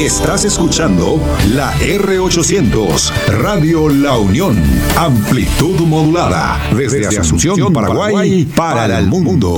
Estás escuchando la R800, Radio La Unión. Amplitud modulada. Desde Asunción, Paraguay, para el mundo.